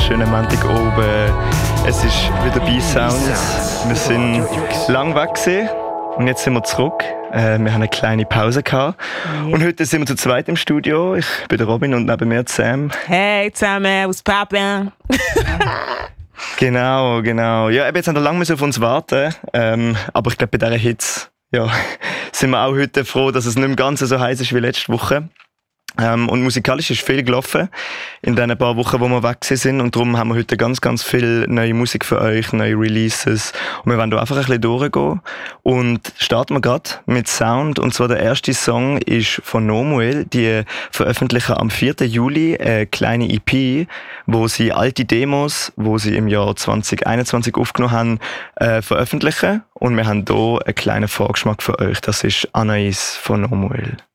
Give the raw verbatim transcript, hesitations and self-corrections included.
wunderschönen Montag oben. Es ist wieder B-Sounds. Wir sind lang weg gewesen und jetzt sind wir zurück. Äh, wir haben eine kleine Pause gehabt. Und heute sind wir zu zweit im Studio. Ich bin der Robin und neben mir Sam. Hey zusammen, was Papa? Genau, genau. Ja, jetzt haben wir lange auf uns warten. Ähm, aber ich glaube, bei dieser Hitze ja, sind wir auch heute froh, dass es nicht mehr ganz so heiß ist wie letzte Woche. Ähm, und musikalisch ist viel gelaufen in den paar Wochen, wo wir weg sind. Und darum haben wir heute ganz, ganz viel neue Musik für euch, neue Releases. Und wir wollen da einfach ein bisschen durchgehen. Und starten wir gerade mit Sound. Und zwar der erste Song ist von Nomuel. Die veröffentlichen am vierten Juli eine kleine E P, wo sie alte Demos, wo sie im Jahr zwanzig einundzwanzig aufgenommen haben, äh, veröffentlichen. Und wir haben hier einen kleinen Vorgeschmack für euch. Das ist Anais von Nomuel.